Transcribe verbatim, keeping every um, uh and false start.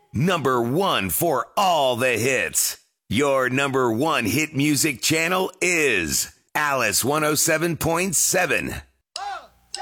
Number one for all the hits. Your number one hit music channel is Alice one oh seven point seven.